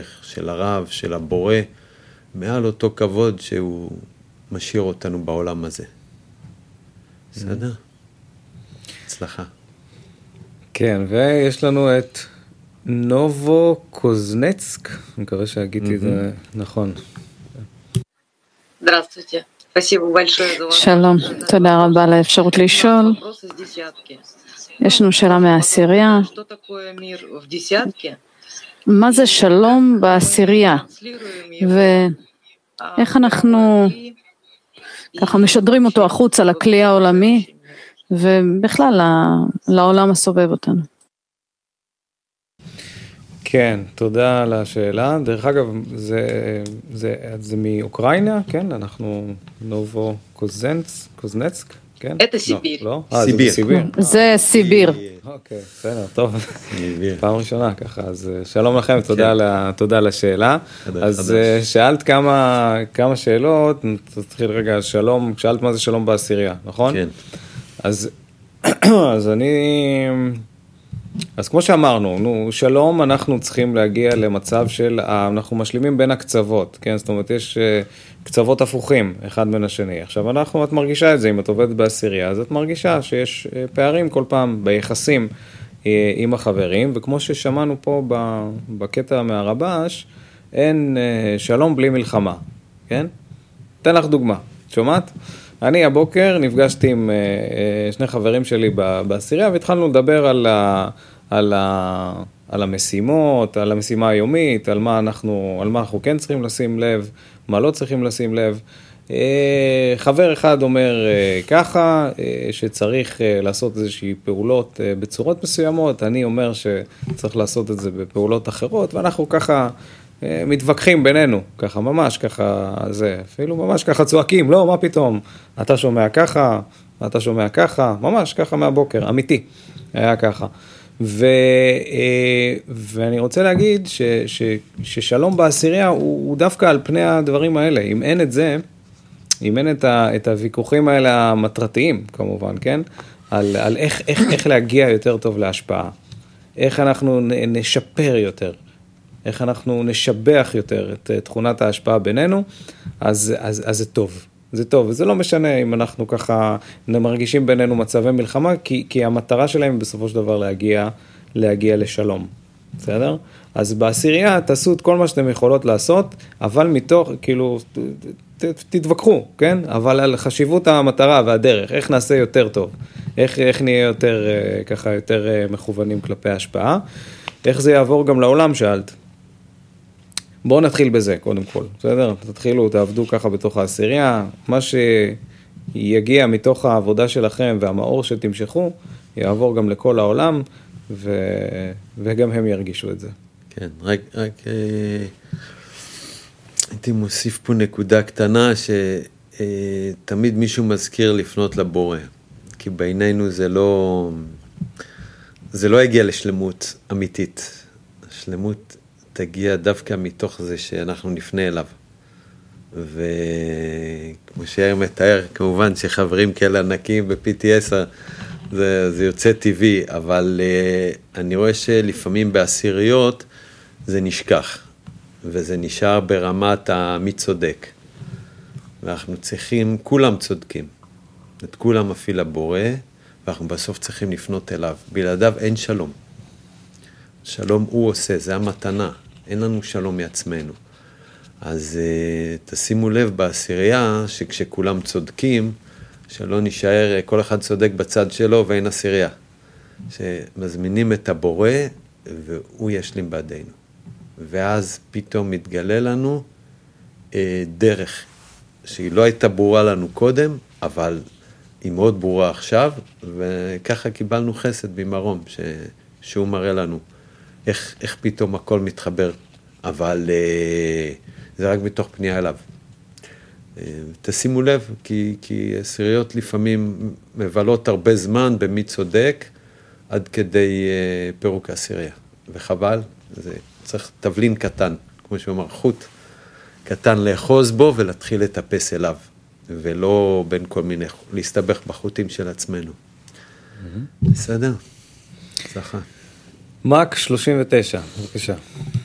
המלך, של הרב, של הבורא, מעל אותו כבוד שהוא משאיר אותנו בעולם הזה. בסדר? הצלחה. כן, ויש לנו את נובו קוזנצק, אני מקווה שהגיתי את זה נכון. שלום, תודה רבה על האפשרות לשאול. יש לנו שאלה מהעשירייה. מה זה שלום בעשירייה? ואיך אנחנו ככה משדרים אותו החוצה לכלי העולמי, ובכלל לעולם הסובב אותנו? כן, תודה על השאלה. דרך אגב, זה מאוקראינה, כן? אנחנו נובו קוזנצק, כן? זה סיביר. לא? סיביר. זה סיביר. אוקיי, בסדר, טוב. פעם ראשונה ככה, אז שלום לכם, תודה על השאלה. אז שאלת כמה שאלות, תתחיל רגע, שלום, שאלת מה זה שלום בעשירייה, נכון? כן. אז כמו שאמרנו, שלום, אנחנו צריכים להגיע למצב של, אנחנו משלימים בין הקצוות, כן? זאת אומרת, יש קצוות הפוכים, אחד בין השני. עכשיו, את מרגישה את זה, אם את עובדת בעשירייה, אז את מרגישה שיש פערים כל פעם ביחסים עם החברים, וכמו ששמענו פה בקטע מהרבש, אין שלום בלי מלחמה, כן? אתן לך דוגמה, שומעת? אני הבוקר נפגשתי עם שני חברים שלי בעשירייה, והתחלנו לדבר על המשימות, על המשימה היומית, על מה אנחנו כן צריכים לשים לב, מה לא צריכים לשים לב. חבר אחד אומר ככה, שצריך לעשות איזושהי פעולות בצורות מסוימות, אני אומר שצריך לעשות את זה בפעולות אחרות, ואנחנו ככה מתווכחים בינינו, ככה ממש ככה, אפילו ממש ככה צועקים, לא, מה פתאום, אתה שומע ככה, אתה שומע ככה, ממש ככה מהבוקר, אמיתי, היה ככה. ואני רוצה להגיד ששלום בעשירייה הוא דווקא על פני הדברים האלה, אם אין את זה, אם אין את הוויכוחים האלה המטרתיים, כמובן, כן? על איך להגיע יותר טוב להשפעה, איך אנחנו נשפר יותר, איך אנחנו נשבח יותר את תכונת ההשפעה בינינו, אז זה טוב. זה טוב, וזה לא משנה אם אנחנו ככה מרגישים בינינו מצבי מלחמה, כי המטרה שלהם בסופו של דבר להגיע לשלום. בסדר? אז בעשירייה תעשו את כל מה שאתם יכולות לעשות, אבל מתוך, כאילו, תתווכחו, כן? אבל על חשיבות המטרה והדרך, איך נעשה יותר טוב, איך נהיה יותר, ככה, יותר מכוונים כלפי ההשפעה, איך זה יעבור גם לעולם, שאלת. בואו נתחיל בזה, קודם כל, בסדר? תתחילו, תעבדו ככה בתוך העשירייה, מה שיגיע מתוך העבודה שלכם והמאור שתמשכו, יעבור גם לכל העולם, וגם הם ירגישו את זה. כן, רק הייתי מוסיף פה נקודה קטנה, שתמיד מישהו מזכיר לפנות לבורא, כי בעינינו זה לא הגיע לשלמות אמיתית. השלמות תגיע דווקא מתוך זה שאנחנו נפנה אליו. וכמו שיאיר מתאר, כמובן שחברים כאלה ענקים ב-PTS, זה יוצא טבעי, אבל אני רואה שלפעמים בעשיריות זה נשכח, וזה נשאר ברמת מי צודק. ואנחנו צריכים, כולם צודקים, את כולם מפעיל הבורא, ואנחנו בסוף צריכים לפנות אליו. בלעדיו אין שלום. שלום הוא עושה, זה המתנה. אין לנו שלום מעצמנו. אז תשימו לב בעשירייה, שכשכולם צודקים, שלא נשאר, כל אחד צודק בצד שלו ואין עשירייה. שמזמינים את הבורא, והוא ישלים בעדינו. ואז פתאום מתגלה לנו דרך, שהיא לא הייתה ברורה לנו קודם, אבל היא מאוד ברורה עכשיו, וככה קיבלנו חסד במרום, שהוא מראה לנו איך פתאום הכל מתחבר, אבל זה רק מתוך פנייה אליו. תשימו לב, כי עשיריות לפעמים מבלות הרבה זמן במי צודק, עד כדי פירוק העשירייה. וחבל, זה צריך תבלין קטן, כמו שאומר, חוט קטן לאחוז בו ולהתחיל לטפס אליו, ולא בין כל מיני, להסתבך בחוטים של עצמנו. בסדר? הצלחה. מק 39, בבקשה.